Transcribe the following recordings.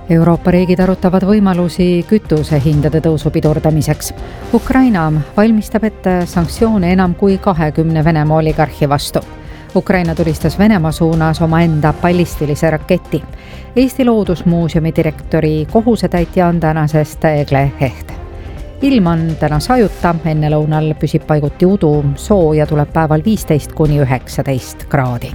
Euroopa riigid arutavad võimalusi kütusehindade tõusu pidurdamiseks. Ukraina valmistab ette sanktsioone enam kui 20 Venemaa oligarhi vastu. Ukraina tulistas Venemaa suunas omaenda ballistilise raketi. Eesti Loodusmuuseumi direktori kohusetäitja on tänasest Egle Hecht. Ilm on täna sajuta, enne lõunal püsib paiguti udu, sooja tuleb päeval 15–19 kraadi.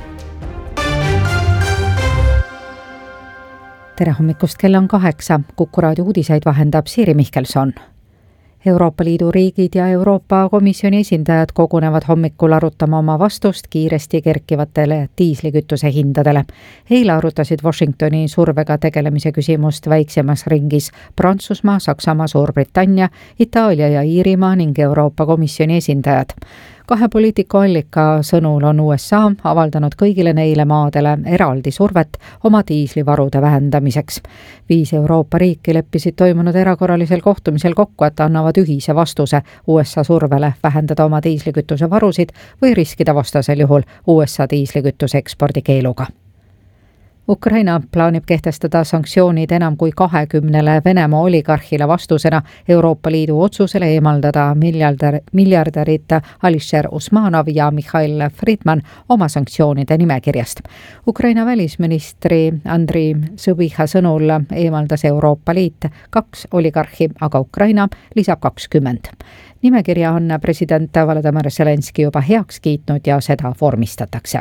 Tere hommikust, kell on 8. Kuku raadio uudiseid vahendab Siiri Mihkelson. Euroopa Liidu riigid ja Euroopa Komisjoni esindajad kogunevad hommikul arutama oma vastust kiiresti kerkivatele diislikütuse hindadele. Eile arutasid Washingtoni survega tegelemise küsimust väiksemas ringis Prantsusmaa, Saksamaa, Suurbritannia, Itaalia ja Iirimaa ning Euroopa Komisjoni esindajad. Kahe poliitikuallika sõnul on USA avaldanud kõigile neile maadele eraldi survet oma diislivarude vähendamiseks. 5 Euroopa riiki leppisid toimunud erakorralisel kohtumisel kokku, et annavad ühise vastuse USA survele vähendada oma diislikütuse varusid või riskida vastasel juhul USA diislikütuse ekspordikeeluga. Ukraina plaanib kehtestada sanktsioonid enam kui 20 Venemaa oligarhile vastusena Euroopa Liidu otsusele eemaldada miljardärid Alisher Usmanov ja Mikhail Friedman oma sanktsioonide nimekirjast. Ukraina välisministri Andriy Sõbiha sõnul eemaldas Euroopa Liit 2 oligarhi, aga Ukraina lisab 20. Nimekirja on president Volodymyr Zelenski juba heaks kiitnud ja seda vormistatakse.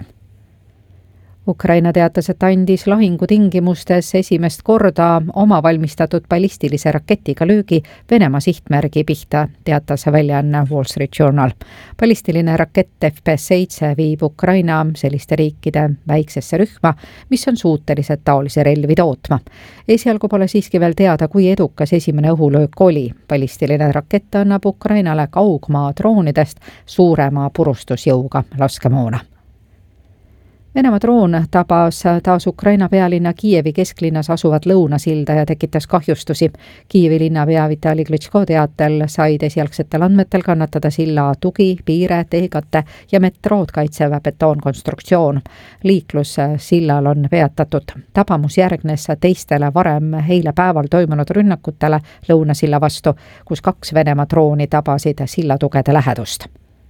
Ukraina teatas, et andis lahingutingimustes esimest korda oma valmistatud ballistilise raketiga löögi Venemaa sihtmärgi pihta, teatas väljaanne Wall Street Journal. Ballistiline rakett FP7 viib Ukraina selliste riikide väiksesse rühma, mis on suutelised taolisi relvi tootma. Esialgu pole siiski veel teada, kui edukas esimene õhulöök oli. Ballistiline rakett annab Ukrainale kaugmaa droonidest suurema purustusjõuga laskemoona. Venemaa droon tabas taas Ukraina pealinna Kiievi kesklinnas asuvat lõunasilda ja tekitas kahjustusi. Kiievi linnapea Vitali Klitschko teatel said esialgsetel andmetel kannatada silla tugi, piire, teekate ja metrood kaitsev betoonkonstruktsioon. Liiklus sillal on peatatud. Tabamus järgnes teistele varem eile päeval toimunud rünnakutele lõunasilla vastu, kus 2 Venemaa drooni tabasid sillatugede lähedust.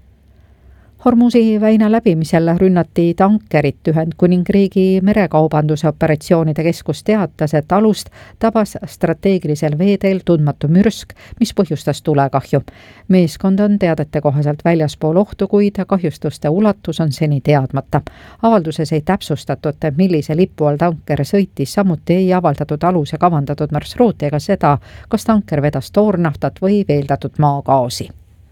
Hormuzi väina läbimisel rünnati tankerit. Ühendkuningriigi merekaubanduse operatsioonide keskus teatas, et alust tabas strateegilisel veeteel tundmatu mürsk, mis põhjustas tulekahju. Meeskond on teadete kohaselt väljaspool ohtu, kuid kahjustuste ulatus on seni teadmata. Avalduses ei täpsustatud, millise lipu all tanker sõitis, samuti ei avaldatud aluse kavandatud marsruuti ega seda, kas tanker vedas toornaftat või veeldatud maagaasi.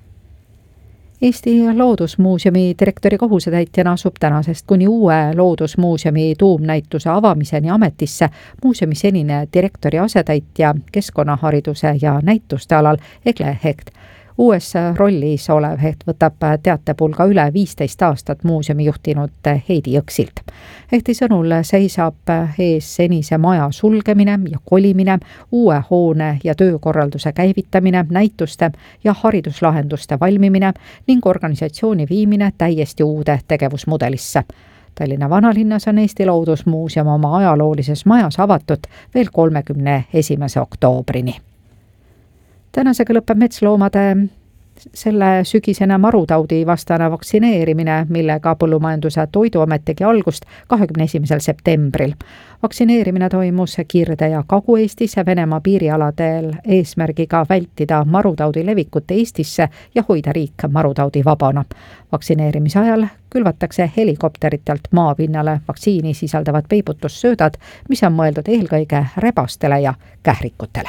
Eesti Loodusmuuseumi direktori kohusetäitjana asub tänasest kuni uue Loodusmuuseumi tuumnäituse avamiseni ametisse muuseumi senine direktori asetäitja keskkonnahariduse ja näituste alal Egle Hecht. Uues rollis olev Hecht võtab teatepulga üle 15 aastat muuseumi juhtinud Heidi Jõksilt. Hechti sõnul seisab ees senise maja sulgemine ja kolimine, uue hoone ja töökorralduse käivitamine, näituste ja hariduslahenduste valmimine ning organisatsiooni viimine täiesti uude tegevusmudelisse. Tallinna vanalinnas on Eesti Loodusmuuseum oma ajaloolises majas avatud veel 31. oktoobrini. Tänasega lõpeb metsloomade selle sügisene marutaudi vastane vaktsineerimine, millega Põllumajanduse Toiduamet tegi algust 21. septembril. Vaktsineerimine toimus Kirde- ja Kagu-Eestis ja Venemaa piirialadel eesmärgiga vältida marutaudi levikut Eestisse ja hoida riik marutaudi vabana. Vaktsineerimise ajal külvatakse helikopteritelt maapinnale vaktsiini sisaldavad peibutussöödad, mis on mõeldud eelkõige rebastele ja kährikutele.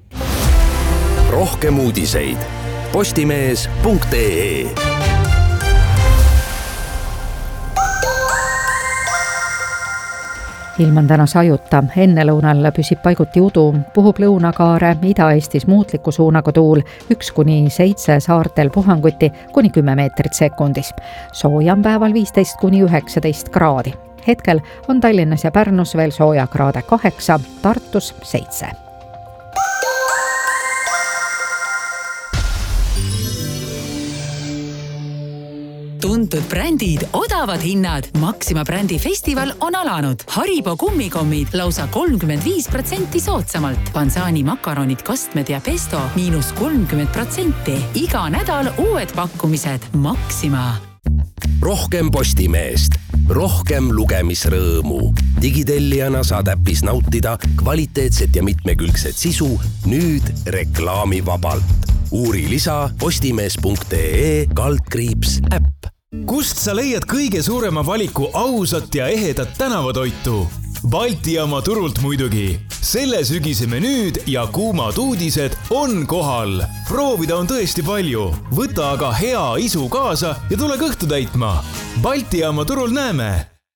Rohkem uudiseid postimees.ee. Ilm on täna sajuta, enne lõunal püsib paiguti udu, puhub lõunakaare Ida-Eestis muutliku suunaga tuul 1–7, saartel puhanguti kuni 10 meetrit sekundis. Sooja on päeval 15–19 kraadi. Hetkel on Tallinnas ja Pärnus veel sooja kraade 8, Tartus 7. Tuntud brändid, odavad hinnad. Maxima brändi festival on alanud. Haribo kummikommid lausa 35% soodsamalt. Pansani makaronid, kastmed ja pesto -30%. Iga nädal uued pakkumised. Maxima. Rohkem Postimeest, rohkem lugemisrõõmu. Digitellijana saad äpis nautida kvaliteetset ja mitmekülgset sisu nüüd reklaamivabalt. Uuri lisa postimees.ee/äpp. Kust sa leiad kõige suurema valiku ausat ja ehedat tänavatoitu? Balti Jaama turult muidugi. Selle sügise menüüd ja kuumad uudised on kohal. Proovida on tõesti palju. Võta aga hea isu kaasa ja tule kõhtu täitma. Balti Jaama turul näeme.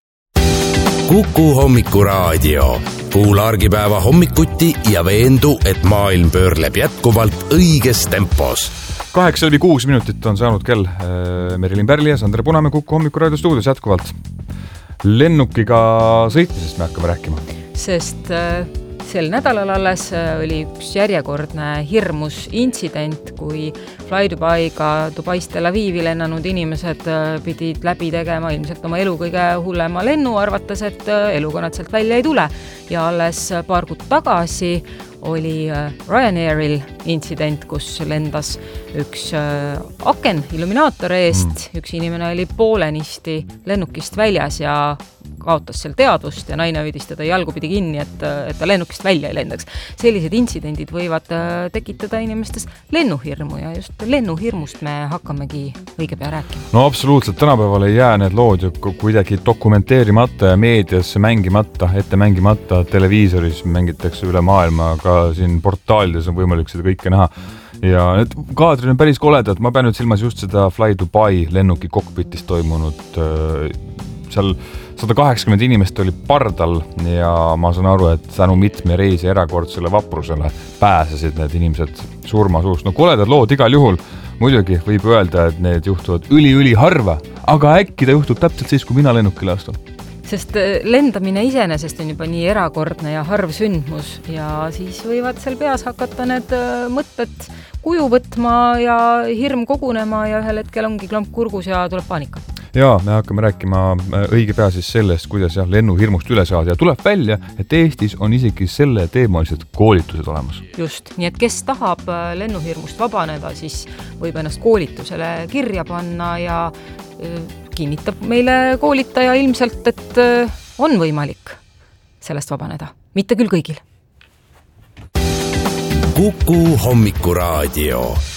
Kuku hommikuraadio. Kuula argipäeva hommikuti ja veendu, et maailm pöörleb jätkuvalt õiges tempos. 8:06 minutit on saanud kell. Merilin Pärli ja Sandra Punamäe Kuku hommikuraadio stuudios jätkuvalt. Lennukiga sõitmisest me hakkame rääkima. Sest sel nädalal alles oli üks järjekordne hirmus intsident, kui Fly Dubaiga Dubaist Tel Avivi lennanud inimesed pidid läbi tegema ilmselt oma elu kõige hullema lennu, arvates, et eluga nad sealt välja ei tule. Ja alles paar kuud tagasi oli Ryanairil intsident, kus lendas üks aken illuminaator eest. Üks inimene oli poolenisti lennukist väljas ja kaotas seal teadvust ja naine hoidis teda jalgupidi kinni, et ta lennukist välja ei lendaks. Sellised intsidendid võivad tekitada inimestes lennuhirmu ja just lennuhirmust me hakkamegi õige pea rääkima. No absoluutselt, tänapäeval ei jää need lood ju kuidagi dokumenteerimata ja meedias mängimata, ette mängimata, televiisoris mängitakse üle maailma, ka siin portaalides on võimalik seda kõike näha. Ja need kaadrid on päris koledad, ma pean nüüd silmas just seda Fly Dubai lennuki kokpitis toimunud seal 180 inimest oli pardal ja ma saan aru, et tänu mitme reisi erakordsele vaprusele pääsesid need inimesed surmasuust. No koledad lood igal juhul. Muidugi võib öelda, et need juhtuvad üli harva, aga äkki ta juhtub täpselt siis, kui mina lennukile astun. Sest lendamine iseenesest on juba nii erakordne ja harv sündmus ja siis võivad seal peas hakata need mõtted kuju võtma ja hirm kogunema ja ühel hetkel ongi klamp kurgus ja tuleb paanika. Ja me hakkame rääkima õige pea siis sellest, kuidas lennuhirmust üle saada ja tuleb välja, et Eestis on isegi selle teemalised koolitused olemas. Just, nii et kes tahab lennuhirmust vabaneda, siis võib ennast koolitusele kirja panna ja kinnitab meile koolitaja ilmselt, et on võimalik sellest vabaneda. Mitte küll kõigil. Kuku hommikuraadio.